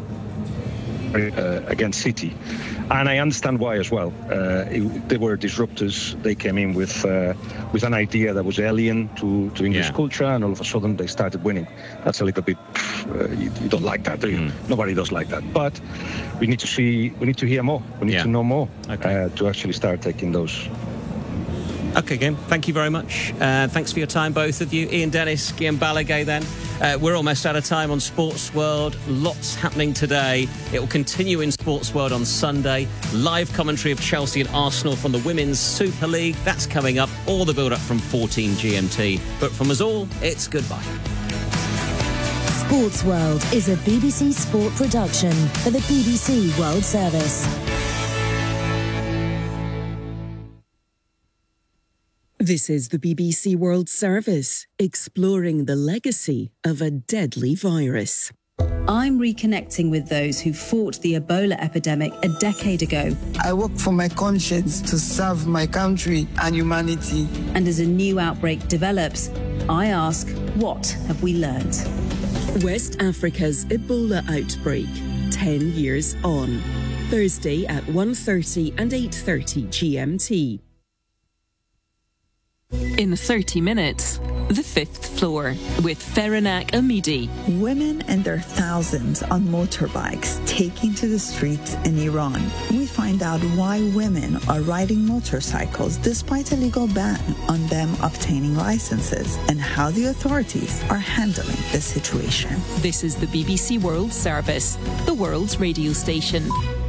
uh, against City, and I understand why as well. Uh, it, they were disruptors. They came in with uh, with an idea that was alien to, to English yeah. culture, and all of a sudden they started winning. That's a little bit, uh, you, you don't like that, do you? Mm. Nobody does like that. But we need to see, we need to hear more. We need yeah. to know more okay. uh, to actually start taking those. Okay, Guillaume, thank you very much. Uh, thanks for your time, both of you. Ian Dennis, Guillaume Balagué then. Uh, we're almost out of time on Sports World. Lots happening today. It will continue in Sports World on Sunday. Live commentary of Chelsea and Arsenal from the Women's Super League. That's coming up. All the build-up from fourteen G M T. But from us all, it's goodbye. Sports World is a B B C Sport production for the B B C World Service. This is the B B C World Service, exploring the legacy of a deadly virus. I'm reconnecting with those who fought the Ebola epidemic a decade ago. I work for my conscience to serve my country and humanity. And as a new outbreak develops, I ask, what have we learned? West Africa's Ebola outbreak, ten years on. Thursday at one thirty and eight thirty G M T. In thirty minutes, the fifth floor with Feranak Amidi. Women and their thousands on motorbikes taking to the streets in Iran. We find out why women are riding motorcycles despite a legal ban on them obtaining licenses, and how the authorities are handling the situation. This is the B B C World Service, the world's radio station.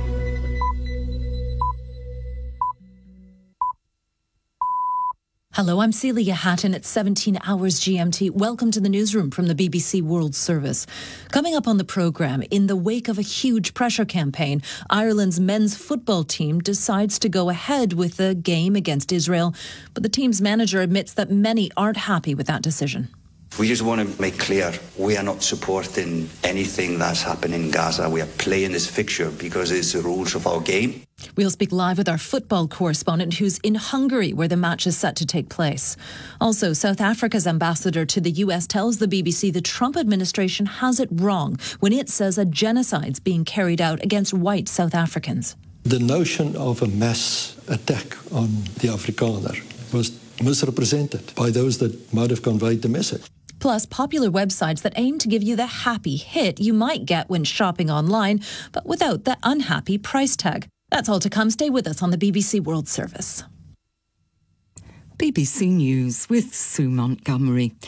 Hello, I'm Celia Hatton at seventeen hours G M T. Welcome to the newsroom from the B B C World Service. Coming up on the programme, in the wake of a huge pressure campaign, Ireland's men's football team decides to go ahead with the game against Israel. But the team's manager admits that many aren't happy with that decision. We just want to make clear we are not supporting anything that's happening in Gaza. We are playing this fixture because it's the rules of our game. We'll speak live with our football correspondent who's in Hungary, where the match is set to take place. Also, South Africa's ambassador to the U S tells the B B C the Trump administration has it wrong when it says a genocide's being carried out against white South Africans. The notion of a mass attack on the Afrikaner was misrepresented by those that might have conveyed the message. Plus, popular websites that aim to give you the happy hit you might get when shopping online, but without the unhappy price tag. That's all to come. Stay with us on the B B C World Service. B B C News with Sue Montgomery.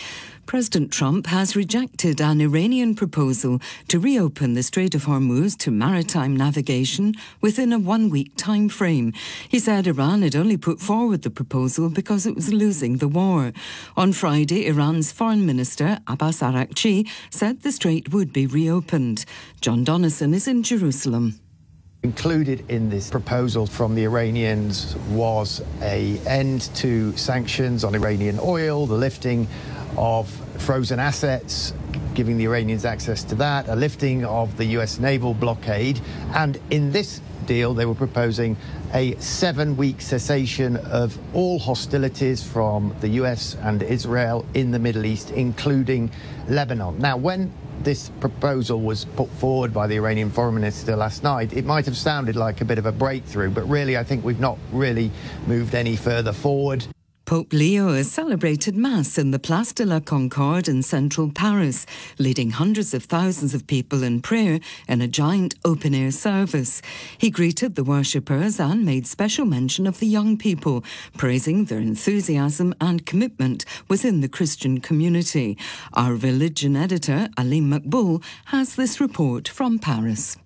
President Trump has rejected an Iranian proposal to reopen the Strait of Hormuz to maritime navigation within a one-week time frame. He said Iran had only put forward the proposal because it was losing the war. On Friday, Iran's Foreign Minister Abbas Araghchi said the strait would be reopened. John Donnison is in Jerusalem. Included in this proposal from the Iranians was an end to sanctions on Iranian oil, the lifting of frozen assets, giving the Iranians access to that, a lifting of the U S naval blockade, and in this deal they were proposing a seven-week cessation of all hostilities from the U S and Israel in the Middle East, including Lebanon. Now, when this proposal was put forward by the Iranian foreign minister last night, it might have sounded like a bit of a breakthrough, but really I think we've not really moved any further forward. Pope Leo has celebrated Mass in the Place de la Concorde in central Paris, leading hundreds of thousands of people in prayer in a giant open-air service. He greeted the worshippers and made special mention of the young people, praising their enthusiasm and commitment within the Christian community. Our religion editor, Alim Makboul, has this report from Paris.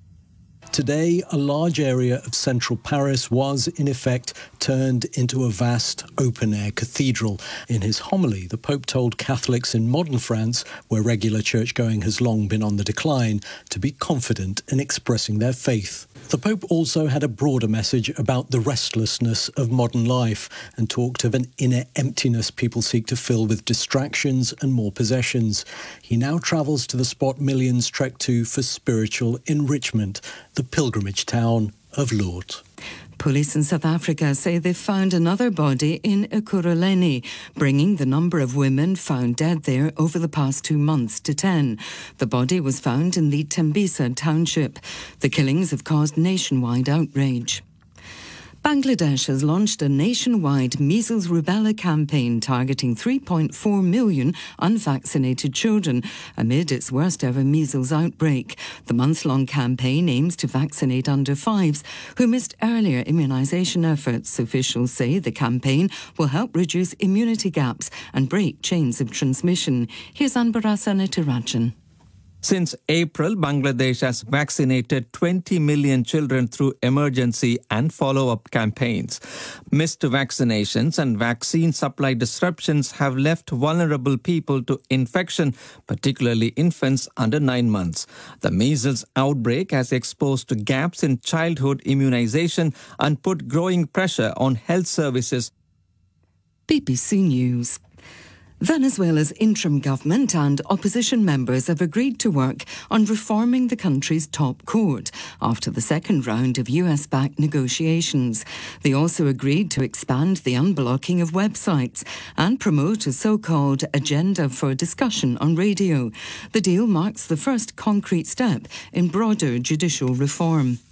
Today, a large area of central Paris was, in effect, turned into a vast open-air cathedral. In his homily, the Pope told Catholics in modern France, where regular church-going has long been on the decline, to be confident in expressing their faith. The Pope also had a broader message about the restlessness of modern life and talked of an inner emptiness people seek to fill with distractions and more possessions. He now travels to the spot millions trek to for spiritual enrichment, the pilgrimage town of Lourdes. Police in South Africa say they've found another body in Ekurhuleni, bringing the number of women found dead there over the past two months to ten. The body was found in the Tembisa township. The killings have caused nationwide outrage. Bangladesh has launched a nationwide measles rubella campaign targeting three point four million unvaccinated children amid its worst ever measles outbreak. The month-long campaign aims to vaccinate under fives who missed earlier immunisation efforts. Officials say the campaign will help reduce immunity gaps and break chains of transmission. Here's Anbarasa Netirajan. Since April, Bangladesh has vaccinated twenty million children through emergency and follow-up campaigns. Missed vaccinations and vaccine supply disruptions have left vulnerable people to infection, particularly infants under nine months. The measles outbreak has exposed gaps in childhood immunization and put growing pressure on health services. B B C News. Venezuela's interim government and opposition members have agreed to work on reforming the country's top court after the second round of U S-backed negotiations. They also agreed to expand the unblocking of websites and promote a so-called agenda for discussion on radio. The deal marks the first concrete step in broader judicial reform.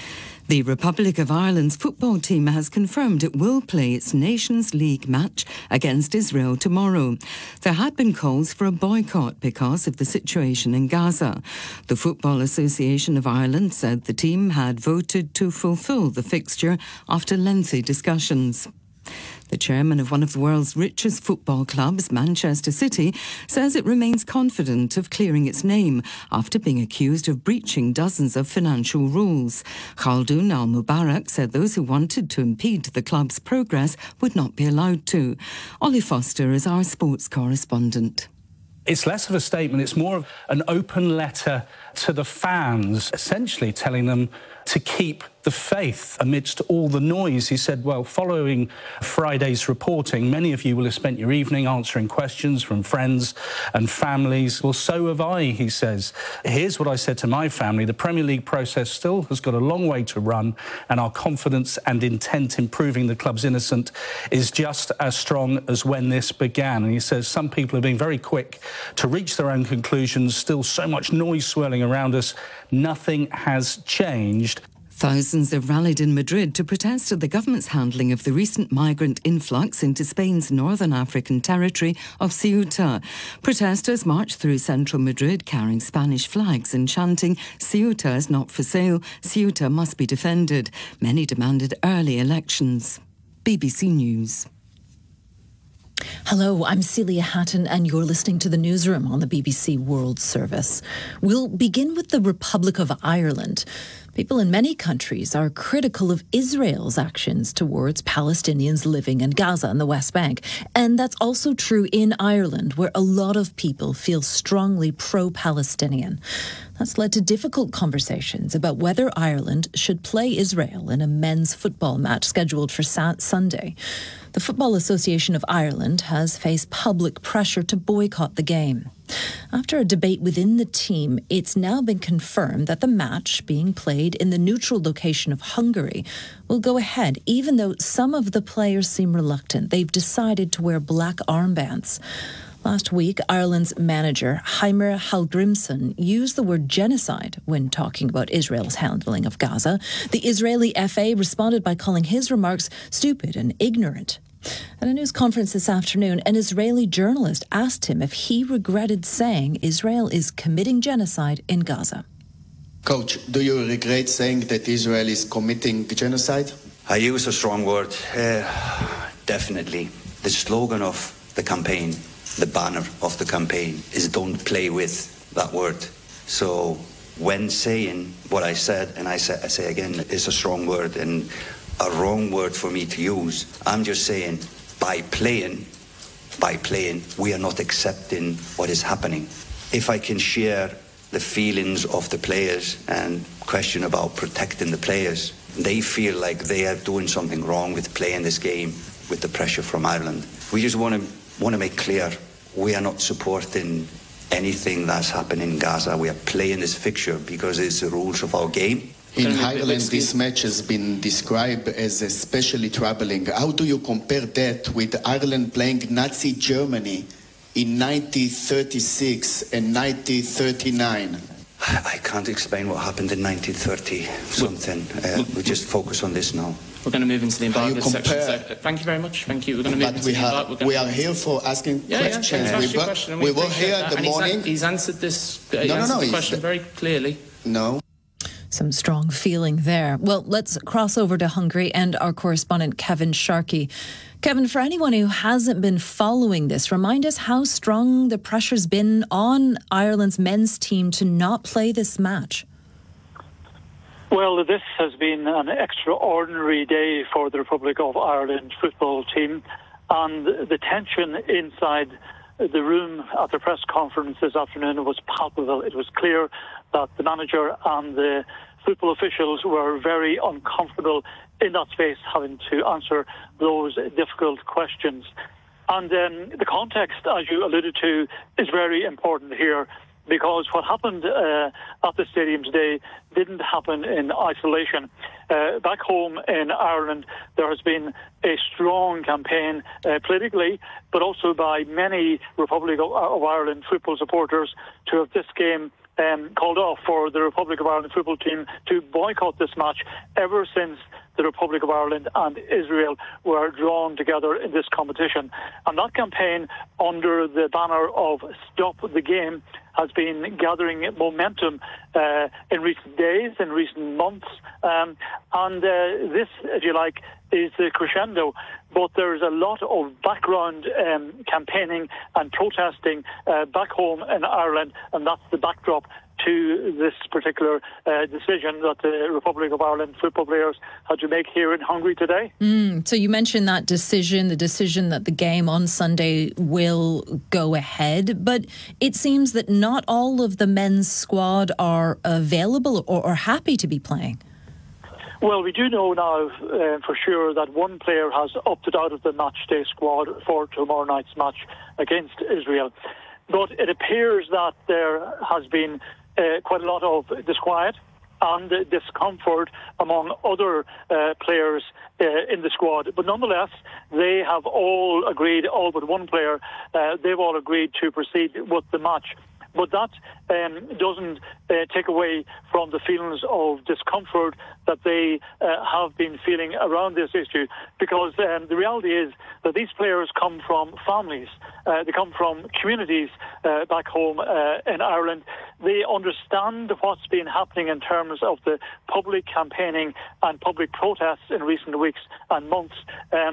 The Republic of Ireland's football team has confirmed it will play its Nations League match against Israel tomorrow. There had been calls for a boycott because of the situation in Gaza. The Football Association of Ireland said the team had voted to fulfil the fixture after lengthy discussions. The chairman of one of the world's richest football clubs, Manchester City, says it remains confident of clearing its name after being accused of breaching dozens of financial rules. Khaldoun Al-Mubarak said those who wanted to impede the club's progress would not be allowed to. Ollie Foster is our sports correspondent. It's less of a statement, it's more of an open letter to the fans, essentially telling them to keep the faith amidst all the noise. He said, well, following Friday's reporting, many of you will have spent your evening answering questions from friends and families. Well, so have I, he says. Here's what I said to my family. The Premier League process still has got a long way to run, and our confidence and intent in proving the club's innocent is just as strong as when this began. And he says some people are being very quick to reach their own conclusions. Still so much noise swirling around us. Nothing has changed. Thousands have rallied in Madrid to protest at the government's handling of the recent migrant influx into Spain's northern African territory of Ceuta. Protesters marched through central Madrid carrying Spanish flags and chanting, "Ceuta is not for sale, Ceuta must be defended." Many demanded early elections. B B C News. Hello, I'm Celia Hatton and you're listening to the Newsroom on the B B C World Service. We'll begin with the Republic of Ireland. People in many countries are critical of Israel's actions towards Palestinians living in Gaza and the West Bank. And that's also true in Ireland, where a lot of people feel strongly pro-Palestinian. That's led to difficult conversations about whether Ireland should play Israel in a men's football match scheduled for sa- Sunday. The Football Association of Ireland has faced public pressure to boycott the game. After a debate within the team, it's now been confirmed that the match, being played in the neutral location of Hungary, will go ahead, even though some of the players seem reluctant. They've decided to wear black armbands. Last week, Ireland's manager, Heimir Hallgrímsson, used the word genocide when talking about Israel's handling of Gaza. The Israeli F A responded by calling his remarks stupid and ignorant. At a news conference this afternoon, an Israeli journalist asked him if he regretted saying Israel is committing genocide in Gaza. Coach, do you regret saying that Israel is committing genocide? I use a strong word. Uh, definitely. The slogan of the campaign, the banner of the campaign, is don't play with that word. So when saying what I said, and I say, I say again, it's a strong word and a wrong word for me to use. I'm just saying, by playing, by playing, we are not accepting what is happening. If I can share the feelings of the players and question about protecting the players, they feel like they are doing something wrong with playing this game with the pressure from Ireland. We just want to want to make clear, we are not supporting anything that's happening in Gaza. We are playing this fixture because it's the rules of our game. In Ireland, this match has been described as especially troubling. How do you compare that with Ireland playing Nazi Germany in nineteen thirty-six and nineteen thirty-nine? I can't explain what happened in nineteen thirty something. Uh, we just focus on this now. We're going to move into the embargo section. Compare, So, thank you very much. Thank you. We're going to move but into we the have, embargo. We are here for asking yeah, questions. Yeah, we ask your question, we, we were here that. the and morning. He's, he's answered this. Uh, he no, no, answered no. The question very clearly. No. Some strong feeling there. Well, let's cross over to Hungary and our correspondent Kevin Sharkey. Kevin, for anyone who hasn't been following this, remind us how strong the pressure's been on Ireland's men's team to not play this match. Well, this has been an extraordinary day for the Republic of Ireland football team, and the tension inside the room at the press conference this afternoon was palpable. It was clear that the manager and the football officials were very uncomfortable in that space, having to answer those difficult questions. And um, the context, as you alluded to, is very important here, because what happened uh, at the stadium today didn't happen in isolation. Uh, back home in Ireland, there has been a strong campaign uh, politically, but also by many Republic of, of Ireland football supporters to have this game um, called off for the Republic of Ireland football team to boycott this match ever since the Republic of Ireland and Israel were drawn together in this competition. And that campaign, under the banner of Stop the Game, has been gathering momentum uh, in recent days, in recent months. Um, and uh, this, if you like, is the crescendo. But there's a lot of background um, campaigning and protesting uh, back home in Ireland, and that's the backdrop to this particular uh, decision that the Republic of Ireland football players had to make here in Hungary today. Mm, so you mentioned that decision, the decision that the game on Sunday will go ahead, but it seems that not all of the men's squad are available or, or happy to be playing. Well, we do know now uh, for sure that one player has opted out of the matchday squad for tomorrow night's match against Israel. But it appears that there has been uh, quite a lot of disquiet and uh, discomfort among other uh, players uh, in the squad. But nonetheless, they have all agreed, all but one player, uh, they've all agreed to proceed with the match. But that um, doesn't uh, take away from the feelings of discomfort that they uh, have been feeling around this issue, because um, the reality is that these players come from families, uh, they come from communities uh, back home uh, in Ireland. They understand what's been happening in terms of the public campaigning and public protests in recent weeks and months. Um,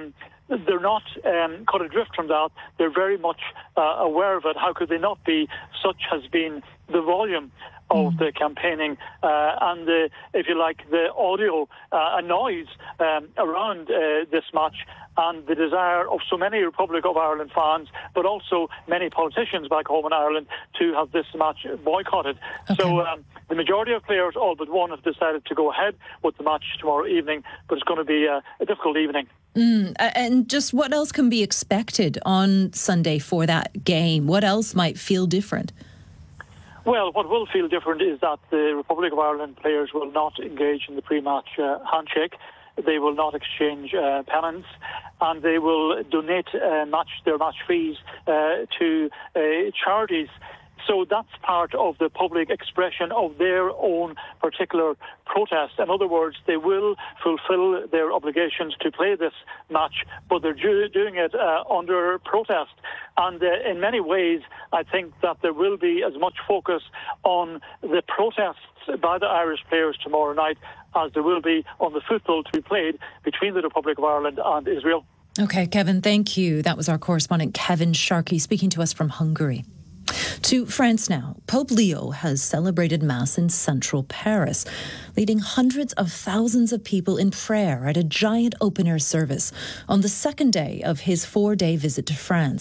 they're not um, cut adrift from that. They're very much uh, aware of it. How could they not be? Such has been the volume of mm. the campaigning uh, and, the, if you like, the audio uh, and noise um, around uh, this match, and the desire of so many Republic of Ireland fans, but also many politicians back home in Ireland, to have this match boycotted. Okay. So um, the majority of players, all but one, have decided to go ahead with the match tomorrow evening, but it's going to be a, a difficult evening. Mm, and just what else can be expected on Sunday for that game? What else might feel different? Well, what will feel different is that the Republic of Ireland players will not engage in the pre-match uh, handshake. They will not exchange uh, pennants, and they will donate uh, match their match fees uh, to uh, charities. So that's part of the public expression of their own particular protest. In other words, they will fulfil their obligations to play this match, but they're do- doing it uh, under protest. And uh, in many ways, I think that there will be as much focus on the protests by the Irish players tomorrow night as there will be on the football to be played between the Republic of Ireland and Israel. OK, Kevin, thank you. That was our correspondent Kevin Sharkey speaking to us from Hungary. To France now. Pope Leo has celebrated Mass in central Paris, leading hundreds of thousands of people in prayer at a giant open-air service on the second day of his four-day visit to France.